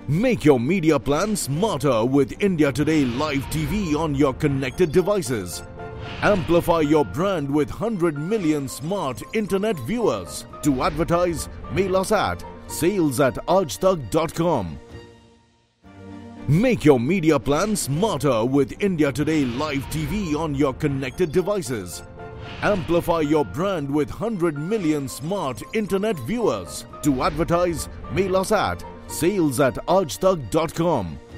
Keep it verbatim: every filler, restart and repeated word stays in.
Make your media plan smarter with India Today Live T V on your connected devices. Amplify your brand with one hundred million smart internet viewers. To advertise, mail us at sales at aajtak dot com. Make your media plan smarter with India Today Live T V on your connected devices. Amplify your brand with one hundred million smart internet viewers. To advertise, mail us at sales at aajtak dot com.